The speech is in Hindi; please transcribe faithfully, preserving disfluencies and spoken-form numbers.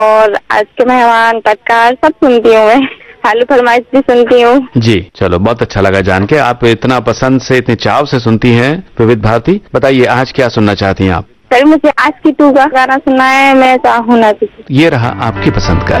और आज के मेहमान, तत्कार सब सुनती हूँ मैं। हालू फरमाइश भी सुनती हूँ। जी, चलो बहुत अच्छा लगा जान के। आप इतना पसंद से, इतने चाव से सुनती हैं विविध भारती। बताइए आज क्या सुनना चाहती हैं आप? सर मुझे आज की टू का गाना सुनना है, मैं चाहूँ ना तुझे। ये रहा आपकी पसंद का।